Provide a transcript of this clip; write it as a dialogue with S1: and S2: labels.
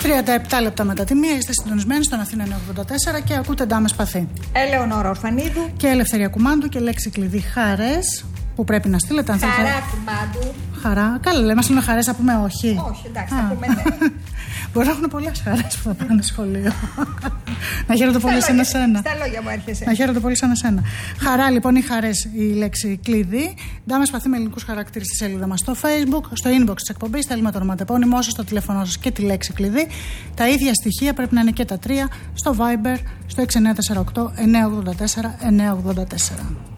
S1: 37 λεπτά μετά τη μία είστε συντονισμένοι στον Αθήνα 984 και ακούτε Ντάμες Παθή.
S2: Ελεονόρα Ορφανίδου
S1: και Ελευθερία Κουμάντου και λέξη κλειδί χαρές που πρέπει να στείλετε.
S2: Χαρά Κουμάντου.
S1: Χαρά. Καλά, λέμε, μας λέμε χαρές, θα πούμε όχι.
S2: Όχι, εντάξει, θα πούμε ναι.
S1: Μπορεί να έχουν πολλές χαρές που θα πάνε σχολείο. Να χαίρονται πολύ σαν εσένα.
S2: Στα λόγια μου έρχεσαι.
S1: Να χαίρονται πολύ σαν εσένα. Χαρά λοιπόν ή χαρές η λέξη κλειδί. Ντάμες Παθή με ελληνικούς χαρακτήρες στη σελίδα μας στο Facebook, στο inbox της εκπομπής. Στέλνουμε το ονοματεπώνυμό σας, το τηλέφωνό σας και τη λέξη κλειδί. Τα ίδια στοιχεία πρέπει να είναι και τα τρία στο Viber στο 6948 984 984.